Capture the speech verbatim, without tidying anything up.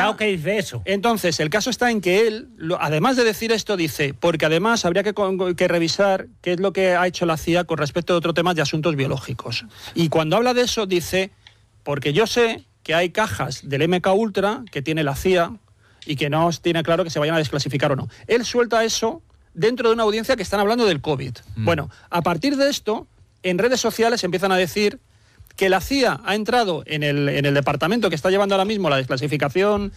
Cuidado que dice eso. Entonces, el caso está en que él, lo, además de decir esto, dice, porque además habría que, que revisar qué es lo que ha hecho la C I A con respecto a otros temas de asuntos biológicos. Y cuando habla de eso, dice, porque yo sé que hay cajas del M K Ultra que tiene la C I A y que no tiene claro que se vayan a desclasificar o no. Él suelta eso dentro de una audiencia que están hablando del COVID. Mm. Bueno, a partir de esto, en redes sociales empiezan a decir que la C I A ha entrado en el, en el departamento que está llevando ahora mismo la desclasificación